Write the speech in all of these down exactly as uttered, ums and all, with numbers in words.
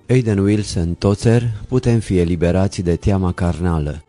Aidan Wilson Tozer, putem fi eliberați de teama carnală.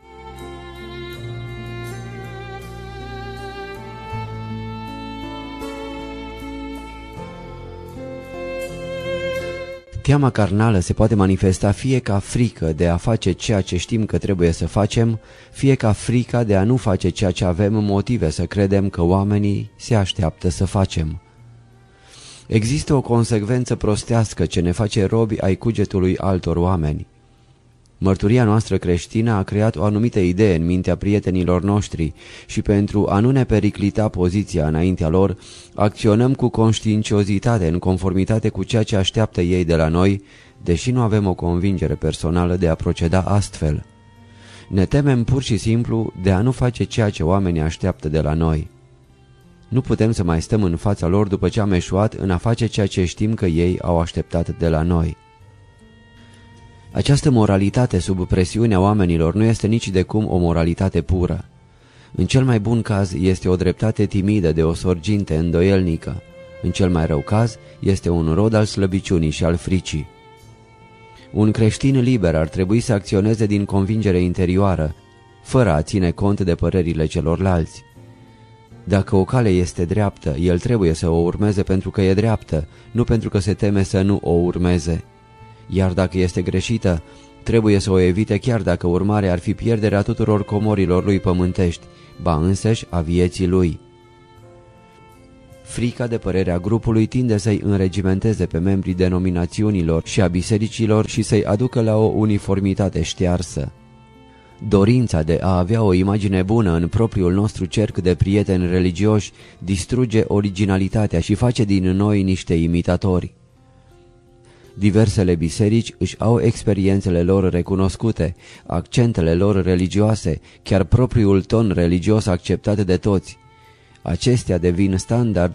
Teama carnală se poate manifesta fie ca frică de a face ceea ce știm că trebuie să facem, fie ca frica de a nu face ceea ce avem motive să credem că oamenii se așteaptă să facem. Există o consecvență prostească ce ne face robi ai cugetului altor oameni. Mărturia noastră creștină a creat o anumită idee în mintea prietenilor noștri și pentru a nu ne periclita poziția înaintea lor, acționăm cu conștiinciozitate în conformitate cu ceea ce așteaptă ei de la noi, deși nu avem o convingere personală de a proceda astfel. Ne temem pur și simplu de a nu face ceea ce oamenii așteaptă de la noi. Nu putem să mai stăm în fața lor după ce am eșuat în a face ceea ce știm că ei au așteptat de la noi. Această moralitate sub presiunea oamenilor nu este nici de cum o moralitate pură. În cel mai bun caz este o dreptate timidă de o sorginte îndoielnică. În cel mai rău caz este un rod al slăbiciunii și al fricii. Un creștin liber ar trebui să acționeze din convingere interioară, fără a ține cont de părerile celorlalți. Dacă o cale este dreaptă, el trebuie să o urmeze pentru că e dreaptă, nu pentru că se teme să nu o urmeze. Iar dacă este greșită, trebuie să o evite chiar dacă urmarea ar fi pierderea tuturor comorilor lui pământești, ba însăși a vieții lui. Frica de părerea grupului tinde să-i înregimenteze pe membrii denominațiunilor și a bisericilor și să-i aducă la o uniformitate ștearsă. Dorința de a avea o imagine bună în propriul nostru cerc de prieteni religioși distruge originalitatea și face din noi niște imitatori. Diversele biserici își au experiențele lor recunoscute, accentele lor religioase, chiar propriul ton religios acceptat de toți. Acestea devin standard